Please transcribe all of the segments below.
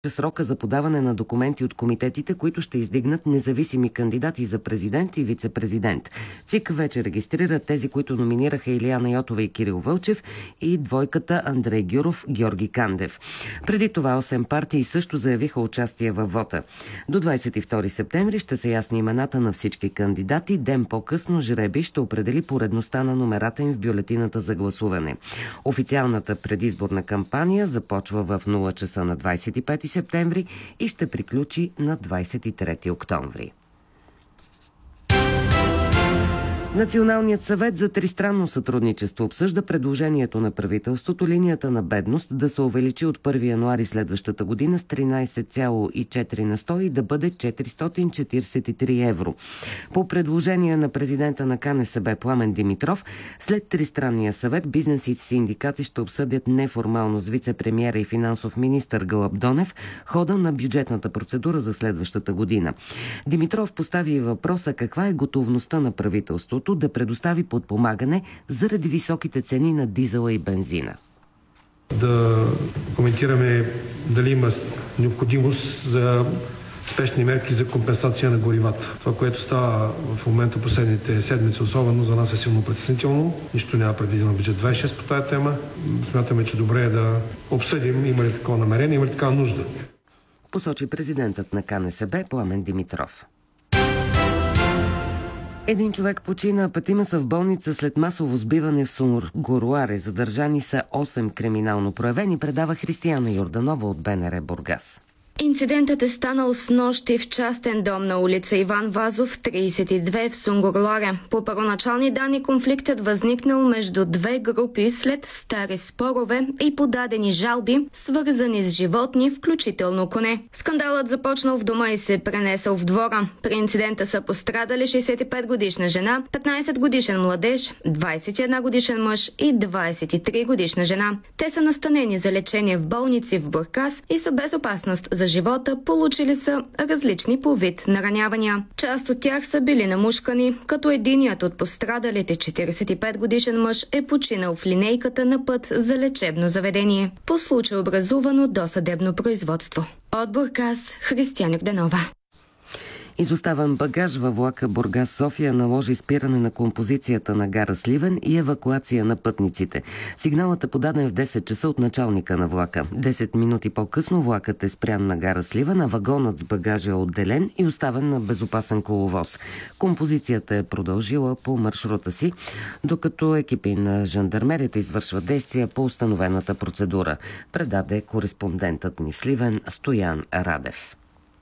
срока за подаване на документи от комитетите, които ще издигнат независими кандидати за президент и вице-президент. ЦИК вече регистрира тези, които номинираха Илияна Йотова и Кирил Вълчев, и двойката Андрей Гюров, Георги Кандев. Преди това 8 партии също заявиха участие във вота. До 22 септември ще са ясни имената на всички кандидати. Ден по-късно жребий ще определи поредността на номерата им в бюлетината за гласуване. Официалната предизборна кампания започва в 0 часа на 25 септември и ще приключи на 23 октомври. Националният съвет за тристранно сътрудничество обсъжда предложението на правителството линията на бедност да се увеличи от 1 януари следващата година с 13,4 на 100 и да бъде 443 евро. По предложение на президента на КНСБ Пламен Димитров, след тристранния съвет бизнес и синдикати ще обсъдят неформално с вице-премиера и финансов министър Гълъб Донев хода на бюджетната процедура за следващата година. Димитров постави въпроса каква е готовността на правителството да предостави подпомагане заради високите цени на дизела и бензина. Да коментираме дали има необходимост за спешни мерки за компенсация на горивата. Това, което става в момента последните седмици, особено за нас е силно притеснително. Нищо няма предвидено в бюджет 26 по тази тема. Смятаме, че добре е да обсъдим има ли такова намерение, има ли такава нужда. Посочи президентът на КНСБ Пламен Димитров. Един човек почина, а 5 са в болница след масово сбиване в Сунгурларе. Задържани са 8 криминално проявени, предава Християна Йорданова от БНР Бургас. Инцидентът е станал снощи в частен дом на улица Иван Вазов, 32 в Сунгурларе. По първоначални данни конфликтът възникнал между две групи след стари спорове и подадени жалби, свързани с животни, включително коне. Скандалът започнал в дома и се пренесъл в двора. При инцидента са пострадали 65-годишна жена, 15-годишен младеж, 21-годишен мъж и 23-годишна жена. Те са настанени за лечение в болници в Бургас и са без опасност за живота, получили са различни по вид наранявания. Част от тях са били намушкани, като единият от пострадалите 45-годишен мъж е починал в линейката на път за лечебно заведение. По случай образувано досъдебно производство. От Бургас, Християна Йорданова. Изоставен багаж във влака Бургас-София наложи спиране на композицията на гара Сливен и евакуация на пътниците. Сигналът е подаден в 10 часа от началника на влака. 10 минути по-късно влакът е спрян на гара Сливен, а вагонът с багажа е отделен и оставен на безопасен коловоз. Композицията е продължила по маршрута си, докато екипи на жандармерията извършват действия по установената процедура, предаде кореспондентът ни в Сливен Стоян Радев.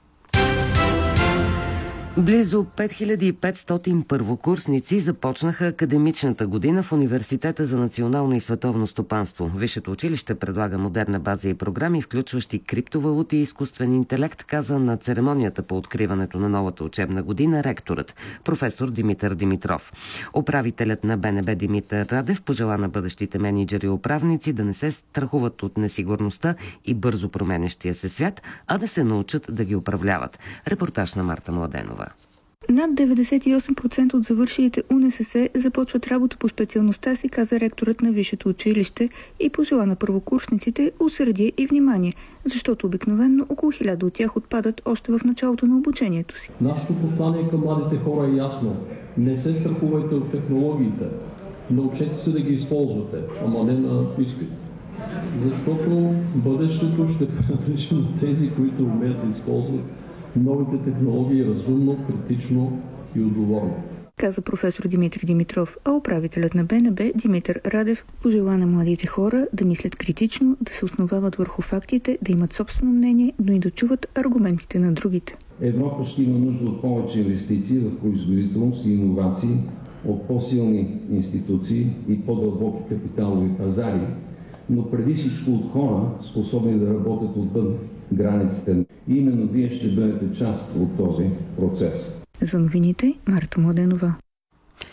Близо 5500 първокурсници започнаха академичната година в Университета за национално и световно стопанство. Висшето училище предлага модерна база и програми, включващи криптовалути и изкуствен интелект, каза на церемонията по откриването на новата учебна година ректорът, професор Димитър Димитров. Управителят на БНБ Димитър Радев пожела на бъдещите мениджъри и управници да не се страхуват от несигурността и бързо променящия се свят, а да се научат да ги управляват. Репортаж на Марта Младенова. Над 98% от завършилите УНСС започват работа по специалността си, каза ректорът на висшето училище и пожела на първокурсниците усърдие и внимание, защото обикновено около 1000 от тях отпадат още в началото на обучението си. Нашето послание към младите хора е ясно. Не се страхувайте от технологиите. Научете се да ги използвате, ама не на изпит. Защото бъдещето ще принадлежи на тези, които умеят да използват новите технологии разумно, критично и отговорно, каза професор Димитър Димитров, а управителят на БНБ Димитър Радев пожела на младите хора да мислят критично, да се основават върху фактите, да имат собствено мнение, но и да чуват аргументите на другите. Европа ще има нужда от повече инвестиции в производителност и иновации, от по-силни институции и по-дълбоки капиталови пазари, но преди всичко от хора, способни да работят отвън границите. И именно вие ще бъдете част от този процес. За новините Марта Младенова.